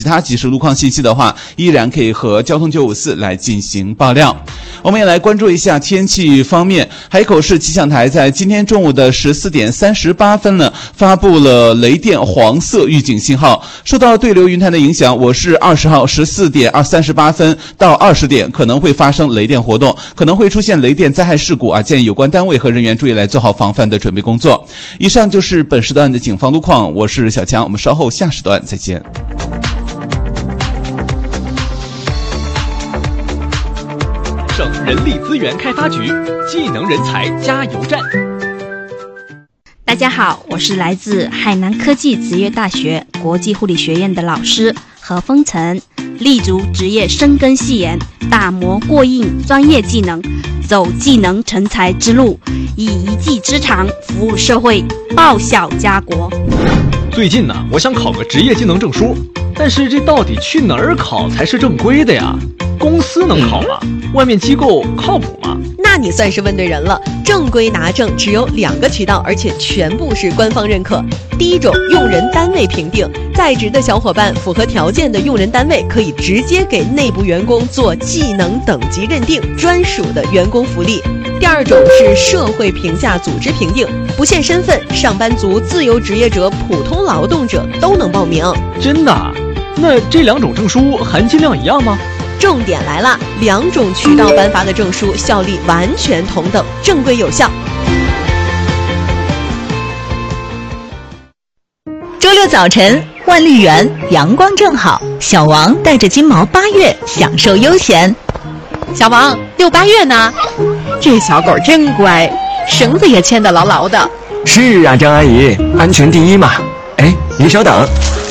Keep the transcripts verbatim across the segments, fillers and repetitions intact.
其他即时路况信息的话，依然可以和交通九五四来进行爆料。我们也来关注一下天气方面，海口市气象台在今天中午的十四点三十八分呢，发布了雷电黄色预警信号。受到对流云团的影响，我市二十号十四点二三十八分到二十点可能会发生雷电活动，可能会出现雷电灾害事故啊，建议有关单位和人员注意来做好防范的准备工作。以上就是本时段的警方路况，我是小强，我们稍后下时段再见。 省人力资源开发局技能人才加油站。 大家好，我是来自海南科技职业大学国际护理学院的老师何风晨，立足职业深耕细研，打磨过硬专业技能，走技能成才之路，以一技之长服务社会，报效家国。 最近呢，我想考个职业技能证书，但是这到底去哪儿考才是正规的呀？公司能考吗？外面机构靠谱吗？ 那你算是问对人了。正规拿证只有两个渠道，而且全部是官方认可。第一种，用人单位评定，在职的小伙伴符合条件的用人单位可以直接给内部员工做技能等级认定，专属的员工福利。第二种是社会评价组织评定，不限身份，上班族、自由职业者、普通劳动者都能报名。 真的？那这两种证书含金量一样吗？ 重点来了，两种渠道颁发的证书效力完全同等，正规有效。 周六早晨，万绿园阳光正好，小王带着金毛八月享受悠闲。 小王，遛八月呢？这小狗真乖，绳子也牵得牢牢的。 是啊，张阿姨，安全第一嘛。哎，你稍等。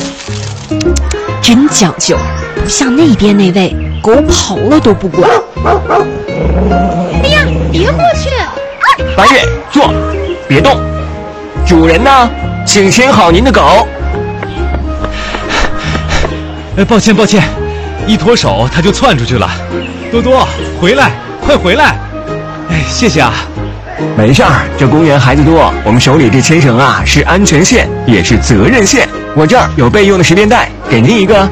真讲究，不像那边那位狗跑了都不管。 哎呀，别过去！ 八月，坐，别动。主人呢？请牵好您的狗。 哎，抱歉抱歉，一脱手它就窜出去了。多多，回来，快回来！哎，谢谢啊。 没事儿，这公园孩子多，我们手里这牵绳啊是安全线，也是责任线。我这儿有备用的十连带，给您一个。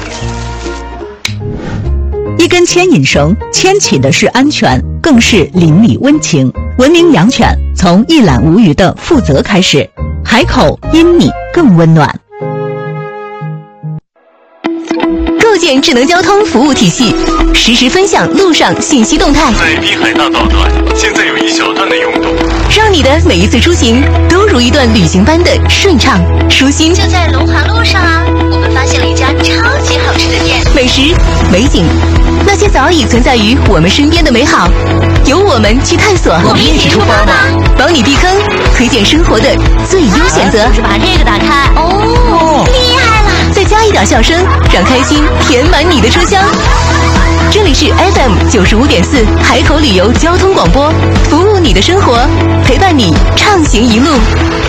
一根牵引绳，牵起的是安全，更是邻里温情。文明养犬，从一览无余的负责开始。海口因你更温暖。构建智能交通服务体系，实时分享路上信息动态。 在滨海大道段，现在有一小段的拥堵， 让你的每一次出行都如一段旅行般的顺畅舒心。 就在龙华路上啊，我们发现了一家超级好吃的店， 美食、美景，那些早已存在于我们身边的美好，由我们去探索。 我们一起出发吧， 帮你避坑，推荐生活的最优选择。 就是把这个打开，哦，厉害了！ 再加一点笑声，让开心填满你的车厢。这里是 F M 九十五点四海口旅游交通广播，服务你的生活，陪伴你畅行一路。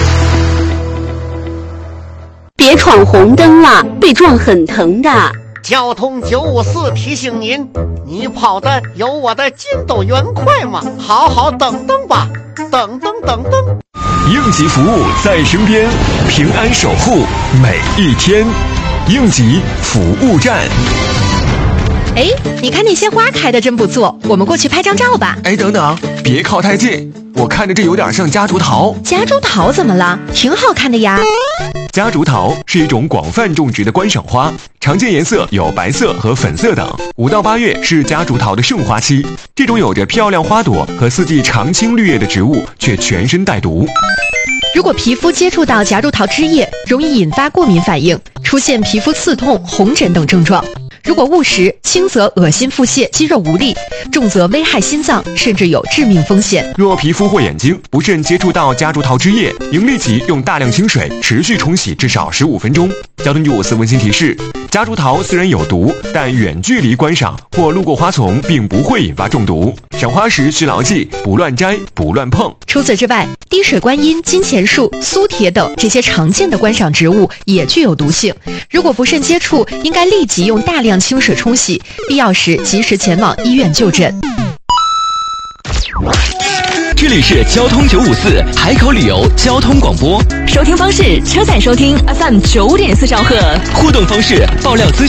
别闯红灯了，被撞很疼的。 交通九五四提醒您，你跑的有我的筋斗云快吗？好好等等吧，等等等等。 应急服务在身边，平安守护每一天。应急服务站。 哎，你看那些花开的真不错，我们过去拍张照吧。 哎，等等，别靠太近，我看着这有点像夹竹桃。 夹竹桃怎么了？挺好看的呀。 夹竹桃是一种广泛种植的观赏花，常见颜色有白色和粉色等。五到八月是夹竹桃的盛花期，这种有着漂亮花朵和四季常青绿叶的植物，却全身带毒。 如果皮肤接触到夹竹桃枝叶，容易引发过敏反应，出现皮肤刺痛、红疹等症状。如果误食，轻则恶心腹泻、肌肉无力，重则危害心脏，甚至有致命风险。 若皮肤或眼睛不慎接触到夹竹桃枝叶，应立即用大量清水持续冲洗至少十五分钟。交通九五四温馨提示：夹竹桃虽然有毒，但远距离观赏或路过花丛并不会引发中毒。赏花时需牢记：不乱摘，不乱碰。 除此之外，滴水观音、金钱树、苏铁等这些常见的观赏植物也具有毒性。如果不慎接触，应该立即用大量清水冲洗，必要时及时前往医院就诊。 这这里是交通九五四海口旅游交通广播， 收听方式：车载收听 F M 九点四兆赫， 互动方式爆料资讯。